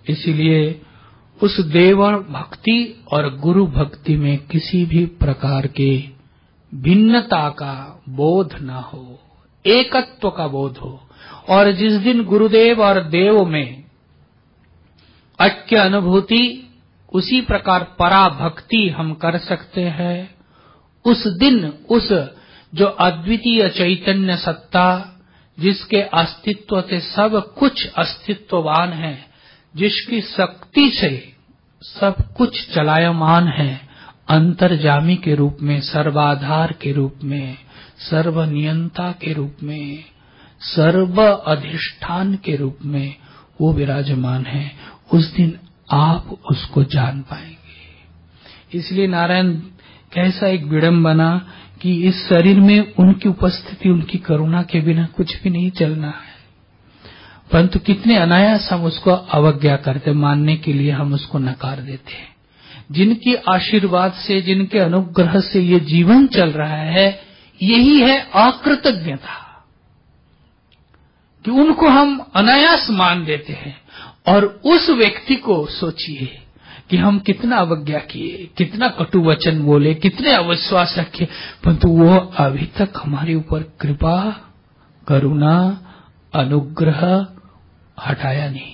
इसलिए उस देव भक्ति और गुरु भक्ति में किसी भी प्रकार के भिन्नता का बोध न हो, एकत्व का बोध हो। और जिस दिन गुरुदेव और देव में ऐक्य अनुभूति, उसी प्रकार पराभक्ति हम कर सकते हैं, उस दिन उस जो अद्वितीय चैतन्य सत्ता, जिसके अस्तित्व से सब कुछ अस्तित्ववान है, जिसकी शक्ति से सब कुछ चलायमान है, अंतर्जामी के रूप में, सर्वाधार के रूप में, सर्वनियंता के रूप में, सर्व अधिष्ठान के रूप में वो विराजमान है, उस दिन आप उसको जान पाएंगे। इसलिए नारायण कैसा एक विडंबना कि इस शरीर में उनकी उपस्थिति, उनकी करुणा के बिना कुछ भी नहीं चलना है, परंतु कितने अनायास हम उसको अवज्ञा करते, मानने के लिए हम उसको नकार देते हैं। जिनकी आशीर्वाद से, जिनके अनुग्रह से ये जीवन चल रहा है, यही है अकृतज्ञता कि उनको हम अनायास मान देते हैं। और उस व्यक्ति को सोचिए कि हम कितना अवज्ञा किए, कितना कटु वचन बोले, कितने अविश्वास रखे, परंतु वो अभी तक हमारे ऊपर कृपा, करुणा, अनुग्रह हटाया नहीं।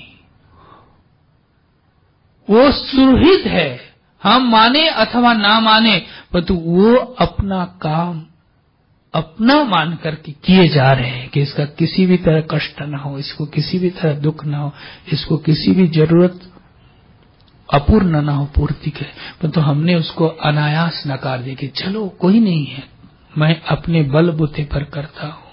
वो सुरहित है, हम माने अथवा ना माने, परंतु वो अपना काम अपना मान करके किए जा रहे हैं कि इसका किसी भी तरह कष्ट न हो, इसको किसी भी तरह दुख न हो, इसको किसी भी जरूरत अपूर्ण न हो पूर्ति के, परंतु हमने उसको अनायास नकार दे कि चलो कोई नहीं है, मैं अपने बलबूते पर करता हूं।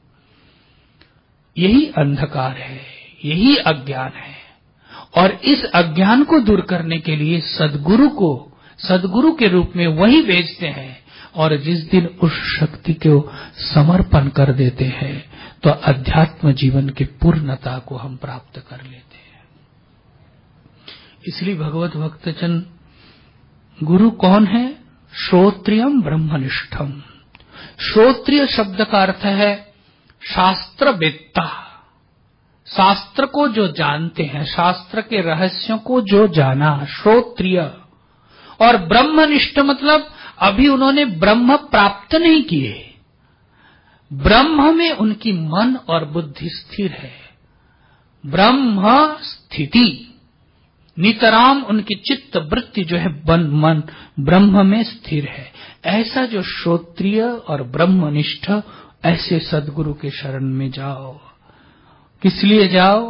यही अंधकार है, यही अज्ञान है। और इस अज्ञान को दूर करने के लिए सद्गुरु को सद्गुरु के रूप में वही भेजते हैं। और जिस दिन उस शक्ति को समर्पण कर देते हैं तो अध्यात्म जीवन की पूर्णता को हम प्राप्त कर लेते हैं। इसलिए भगवत भक्तजन, गुरु कौन है? श्रोत्रियम ब्रह्मनिष्ठम। श्रोत्रिय शब्द का अर्थ है शास्त्रवेत्ता, शास्त्र को जो जानते हैं, शास्त्र के रहस्यों को जो जाना, श्रोत्रिय। और ब्रह्मनिष्ठ मतलब अभी उन्होंने ब्रह्म प्राप्त नहीं किए, ब्रह्म में उनकी मन और बुद्धि स्थिर है, ब्रह्म स्थिति, नितराम उनकी चित्त वृत्ति जो है मन ब्रह्म में स्थिर है। ऐसा जो श्रोत्रिय और ब्रह्मनिष्ठ, ऐसे सद्गुरु के शरण में जाओ। किस लिए जाओ?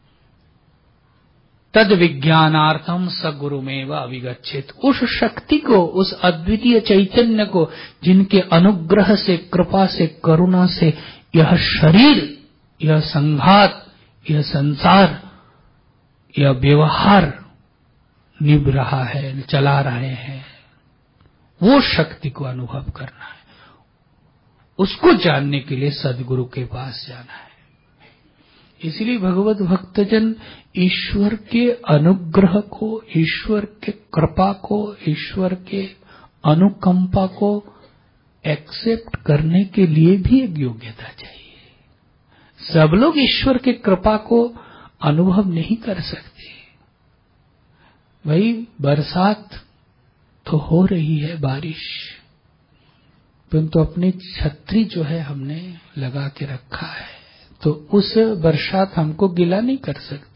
तद विज्ञानार्थम स गुरुमेव अविगच्छेत। उस शक्ति को, उस अद्वितीय चैतन्य को, जिनके अनुग्रह से, कृपा से, करुणा से यह शरीर, यह संघात, यह संसार, यह व्यवहार निभ रहा है, चला रहे हैं, वो शक्ति को अनुभव करना है। उसको जानने के लिए सद्गुरु के पास जाना है। इसलिए भगवत भक्तजन ईश्वर के अनुग्रह को, ईश्वर के कृपा को, ईश्वर के अनुकंपा को एक्सेप्ट करने के लिए भी एक योग्यता चाहिए। सब लोग ईश्वर के कृपा को अनुभव नहीं कर सकते। भाई बरसात तो हो रही है, बारिश, परंतु अपनी छतरी जो है हमने लगा के रखा है, तो उस बरसात हमको गिला नहीं कर सकते।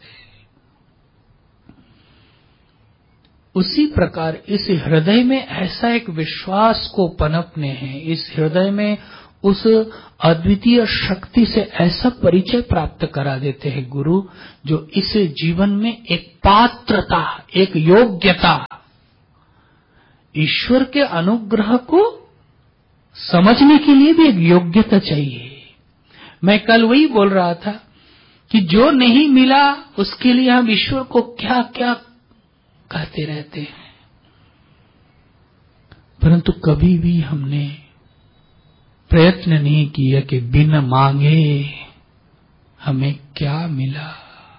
उसी प्रकार इस हृदय में ऐसा एक विश्वास को पनपने हैं, इस हृदय में उस अद्वितीय शक्ति से ऐसा परिचय प्राप्त करा देते हैं गुरु, जो इस जीवन में एक पात्रता, एक योग्यता, ईश्वर के अनुग्रह को समझने के लिए भी एक योग्यता चाहिए। मैं कल वही बोल रहा था कि जो नहीं मिला उसके लिए हम ईश्वर को क्या क्या कहते रहते हैं, परंतु कभी भी हमने प्रयत्न नहीं किया कि बिना मांगे हमें क्या मिला।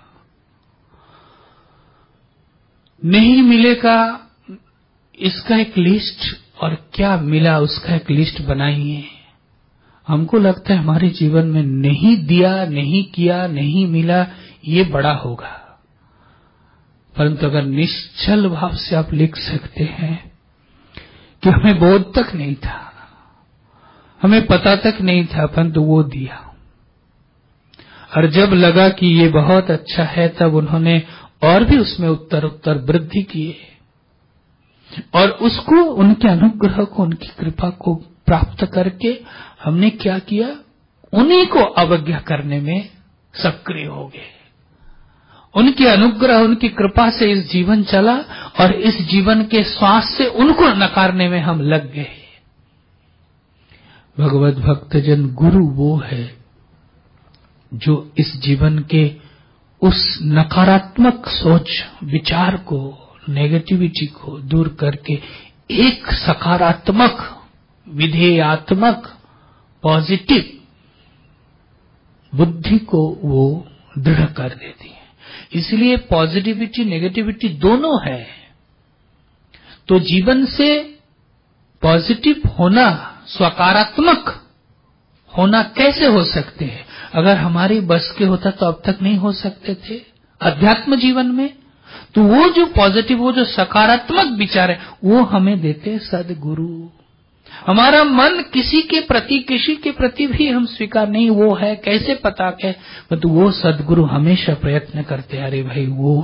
नहीं मिलेगा इसका एक लिस्ट, और क्या मिला उसका एक लिस्ट बनाइए। हमको लगता है हमारे जीवन में नहीं दिया, नहीं किया, नहीं मिला, ये बड़ा होगा। परंतु अगर निश्चल भाव से आप लिख सकते हैं कि हमें बोध तक नहीं था, हमें पता तक नहीं था, परंतु वो दिया, और जब लगा कि ये बहुत अच्छा है तब उन्होंने और भी उसमें उत्तर उत्तर वृद्धि किए, और उसको, उनके अनुग्रह को, उनकी कृपा को प्राप्त करके हमने क्या किया, उन्हीं को अवज्ञा करने में सक्रिय हो गए। उनके अनुग्रह, उनकी कृपा से इस जीवन चला, और इस जीवन के श्वास से उनको नकारने में हम लग गए। भगवत भक्तजन, गुरु वो है जो इस जीवन के उस नकारात्मक सोच विचार को, नेगेटिविटी को दूर करके एक सकारात्मक, विधेयात्मक, पॉजिटिव बुद्धि को वो दृढ़ कर देती है। इसलिए पॉजिटिविटी, नेगेटिविटी दोनों है। तो जीवन से पॉजिटिव होना, सकारात्मक होना कैसे हो सकते हैं? अगर हमारी बस के होता तो अब तक नहीं हो सकते थे अध्यात्म जीवन में। तो वो जो पॉजिटिव, वो जो सकारात्मक विचार है, वो हमें देते सदगुरु। हमारा मन किसी के प्रति भी हम स्वीकार नहीं, वो है कैसे पता के, तो वो सदगुरु हमेशा प्रयत्न करते, अरे भाई वो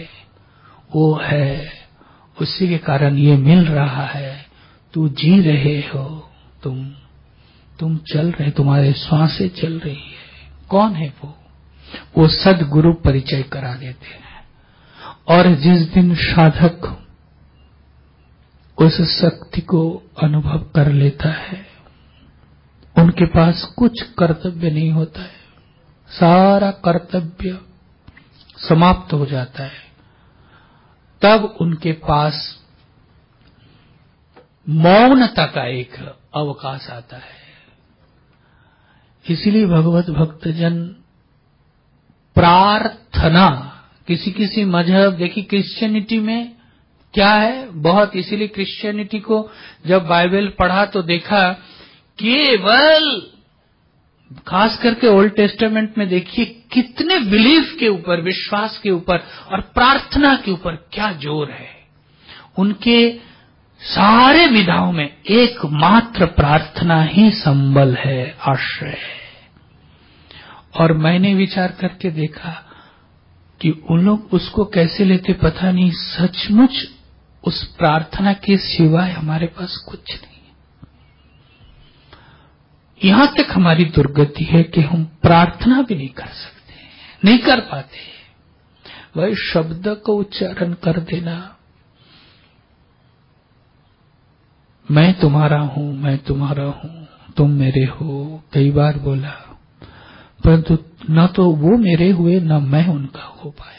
है, उसी के कारण ये मिल रहा है, तू जी रहे हो, तुम चल रहे, तुम्हारे श्वासें चल रही है। कौन है वो सदगुरु परिचय करा देते हैं। और जिस दिन साधक उस शक्ति को अनुभव कर लेता है, उनके पास कुछ कर्तव्य नहीं होता है, सारा कर्तव्य समाप्त हो जाता है। तब उनके पास मौनता का एक अवकाश आता है। इसीलिए भगवत भक्तजन, प्रार्थना, किसी मजहब, देखिए क्रिश्चियनिटी में क्या है बहुत, इसीलिए क्रिश्चियनिटी को जब बाइबल पढ़ा तो देखा केवल, खास करके ओल्ड टेस्टामेंट में देखिए कितने बिलीफ के ऊपर, विश्वास के ऊपर और प्रार्थना के ऊपर क्या जोर है। उनके सारे विधाओं में एकमात्र प्रार्थना ही संबल है, आश्रय है। और मैंने विचार करके देखा कि उन लोग उसको कैसे लेते पता नहीं, सचमुच उस प्रार्थना के सिवाय हमारे पास कुछ नहीं है। यहां तक हमारी दुर्गति है कि हम प्रार्थना भी नहीं कर सकते, नहीं कर पाते। वही शब्द को उच्चारण कर देना, मैं तुम्हारा हूं, मैं तुम्हारा हूं, तुम मेरे हो, कई बार बोला, परंतु न तो वो मेरे हुए, न मैं उनका हो पाया।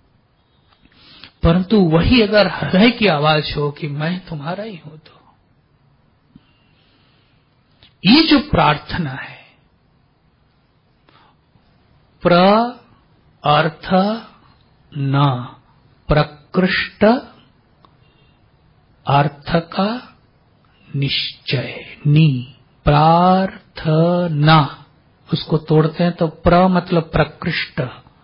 परंतु वही अगर हृदय की आवाज हो कि मैं तुम्हारा ही हूं, तो ये जो प्रार्थना है, अर्थ न प्रकृष्ट अर्थ का निश्चय, नी प्रार्थना, उसको तोड़ते हैं तो प्र मतलब प्रकृष्ट,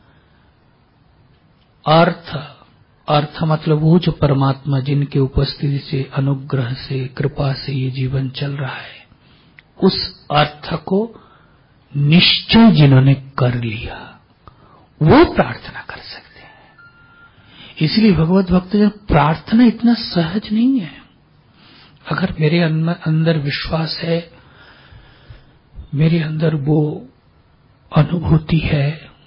अर्थ मतलब वो जो परमात्मा जिनके उपस्थिति से, अनुग्रह से, कृपा से ये जीवन चल रहा है, उस अर्थ को निश्चय जिन्होंने कर लिया, वो प्रार्थना कर सकते हैं। इसलिए भगवत भक्तजन, प्रार्थना इतना सहज नहीं है। अगर मेरे अंदर विश्वास है, मेरे अंदर वो अनुभूति है,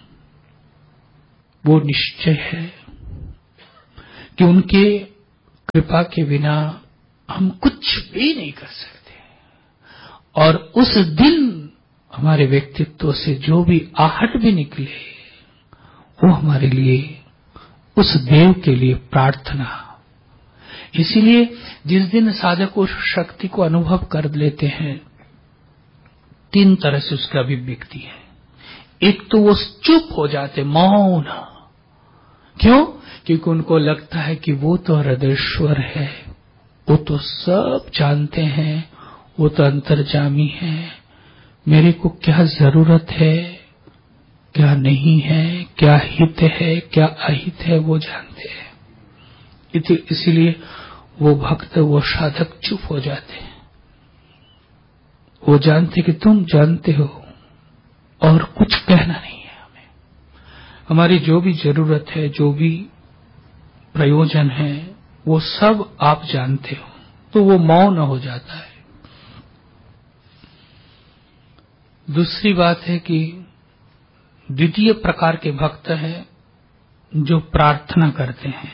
वो निश्चय है कि उनके कृपा के बिना हम कुछ भी नहीं कर सकते, और उस दिन हमारे व्यक्तित्व से जो भी आहट भी निकले, वो हमारे लिए, उस देव के लिए प्रार्थना। इसीलिए जिस दिन साधक उस शक्ति को अनुभव कर लेते हैं, 3 तरह से उसका अभिव्यक्ति है। एक तो वो चुप हो जाते, मौन। क्यों? क्योंकि उनको लगता है कि वो तो हृदयेश्वर है, वो तो सब जानते हैं, वो तो अंतर्जामी है, मेरे को क्या जरूरत है, क्या नहीं है, क्या हित है, क्या अहित है, वो जानते हैं। इसीलिए वो भक्त, वो साधक चुप हो जाते हैं। वो जानते कि तुम जानते हो और कुछ कहना नहीं है हमें। हमारी जो भी जरूरत है, जो भी प्रयोजन है, वो सब आप जानते हो। तो वो मौन हो जाता है। दूसरी बात है कि द्वितीय प्रकार के भक्त हैं जो प्रार्थना करते हैं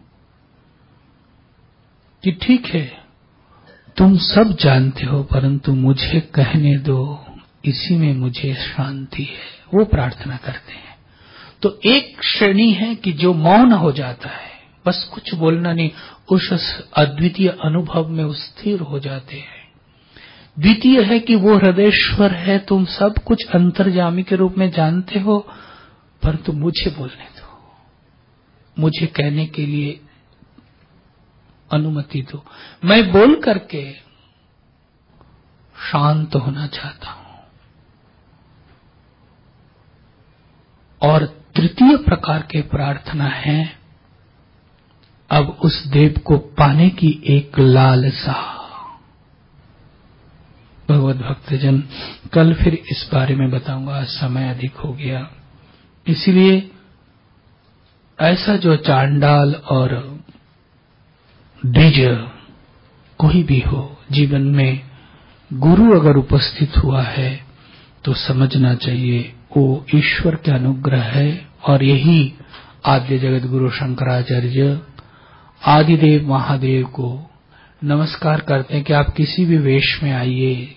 कि ठीक है, तुम सब जानते हो, परंतु मुझे कहने दो, इसी में मुझे शांति है। वो प्रार्थना करते हैं। तो एक श्रेणी है कि जो मौन हो जाता है, बस कुछ बोलना नहीं, उस अद्वितीय अनुभव में स्थिर हो जाते हैं। द्वितीय है कि वो हृदयेश्वर है, तुम सब कुछ अंतर्यामी के रूप में जानते हो, परंतु मुझे बोलने दो, मुझे कहने के लिए अनुमति दो, मैं बोल करके शांत होना चाहता हूं। और तृतीय प्रकार के प्रार्थना है अब उस देव को पाने की एक लालसा। भगवत भक्तजन, कल फिर इस बारे में बताऊंगा, समय अधिक हो गया। इसलिए ऐसा जो चांडाल और द्विज कोई भी हो, जीवन में गुरु अगर उपस्थित हुआ है तो समझना चाहिए वो ईश्वर के अनुग्रह है। और यही आद्य जगत गुरु शंकराचार्य आदिदेव महादेव को नमस्कार करते हैं कि आप किसी भी वेश में आइए,